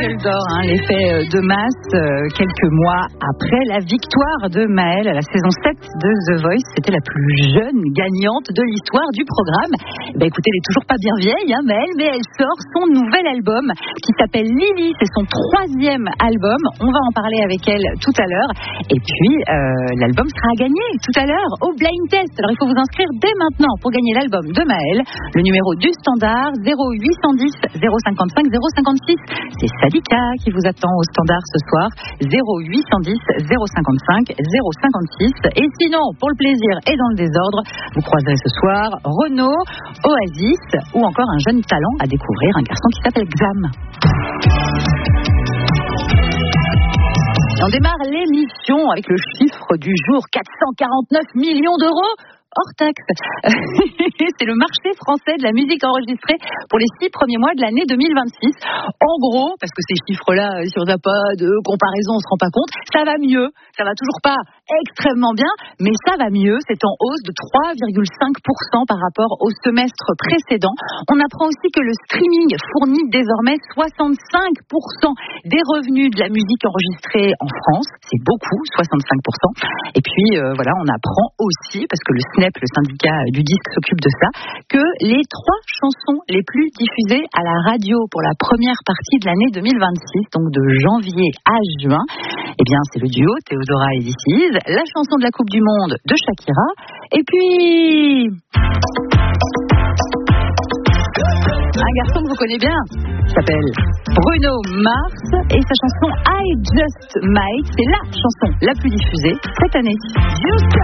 Boucle d'Or, l'effet de masse, quelques mois après la victoire de Maëlle à la saison 7 de The Voice. C'était la plus jeune gagnante de l'histoire du programme. Écoutez, elle est toujours pas bien vieille, Maëlle, mais elle sort son nouvel album qui s'appelle Lily. C'est son 3e album. On va en parler avec elle tout à l'heure. Et puis, l'album sera à gagner tout à l'heure au Blind Test. Alors, il faut vous inscrire dès maintenant pour gagner l'album de Maëlle. Le numéro du standard, 0810 055 056. C'est Sadika qui vous attend au standard ce soir, 0810 055 056. Et sinon, pour le plaisir et dans le désordre, vous croiserez ce soir Renaud, Oasis ou encore un jeune talent à découvrir, un garçon qui s'appelle Xam. Et on démarre l'émission avec le chiffre du jour, 449 millions d'euros. Hors taxe. C'est le marché français de la musique enregistrée pour les 6 premiers mois de l'année 2026. En gros, parce que ces chiffres-là, si on n'a pas de comparaison, on ne se rend pas compte, ça va mieux. Ça va toujours pas extrêmement bien, mais ça va mieux. C'est en hausse de 3,5% par rapport au semestre précédent. On apprend aussi que le streaming fournit désormais 65% des revenus de la musique enregistrée en France. C'est beaucoup, 65%. Et puis, voilà, on apprend aussi, parce que le SNEP, le syndicat du disque, s'occupe de ça, que les 3 chansons les plus diffusées à la radio pour la première partie de l'année 2026, donc de janvier à juin, c'est le duo Théodora et This Is, la chanson de la Coupe du Monde de Shakira, et puis un garçon que vous connaissez bien, qui s'appelle Bruno Mars, et sa chanson I Just Might, c'est la chanson la plus diffusée cette année.